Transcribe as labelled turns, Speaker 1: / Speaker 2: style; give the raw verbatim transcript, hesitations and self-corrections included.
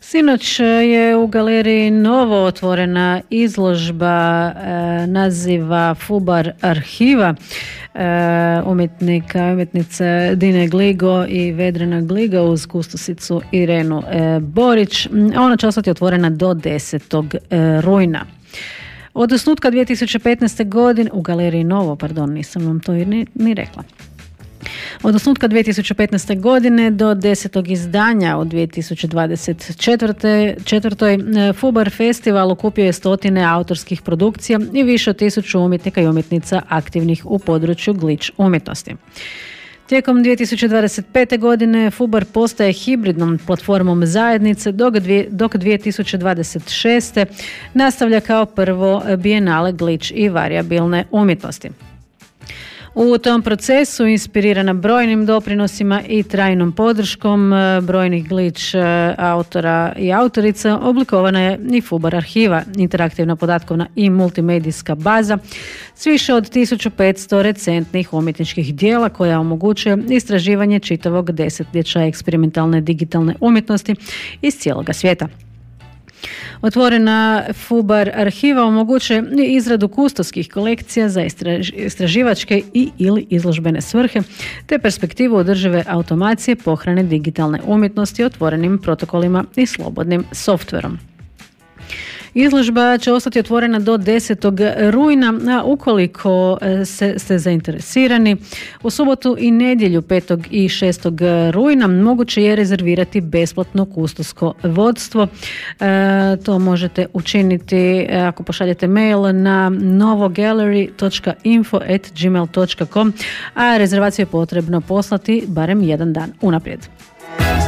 Speaker 1: Sinoć je u galeriji novo otvorena izložba e, naziva Fubar arhiva e, umjetnika i umjetnice Dine Gligo i Vedrana Gliga uz kustosicu Irenu e, Borić. Ona će ostati otvorena do desetog rujna. Od osnutka dvije tisuće petnaeste. godine u galeriji novo, pardon, nisam vam to ni, ni rekla. Od osnutka dvije tisuće petnaeste. godine do desetog izdanja u dvije tisuće dvadeset četvrtoj. Fubar festival okupio je stotine autorskih produkcija i više od tisuću umjetnika i umjetnica aktivnih u području glitch umjetnosti. Tijekom dvije tisuće dvadeset pete. godine Fubar postaje hibridnom platformom zajednice, dok, dvije, dok dvije tisuće dvadeset šeste. nastavlja kao prvo bijenale glitch i varijabilne umjetnosti. U tom procesu, inspirirana brojnim doprinosima i trajnom podrškom brojnih glitch autora i autorica, oblikovana je i Fubar arhiva, interaktivna podatkovna i multimedijska baza s više od tisuću petsto recentnih umjetničkih dijela koja omogućuje istraživanje čitavog desetljeća eksperimentalne digitalne umjetnosti iz cijeloga svijeta. Otvorena Fubar arhiva omogućuje izradu kustovskih kolekcija za istraživačke i ili izložbene svrhe, te perspektivu održive automacije pohrane digitalne umjetnosti otvorenim protokolima i slobodnim softverom. Izložba će ostati otvorena do desetog rujna, a ukoliko se, ste zainteresirani, u subotu i nedjelju petog i šestog rujna moguće je rezervirati besplatno kustosko vodstvo. E, to možete učiniti ako pošaljete mail na novogallery točka info at gmail točka com, a rezervaciju je potrebno poslati barem jedan dan unaprijed.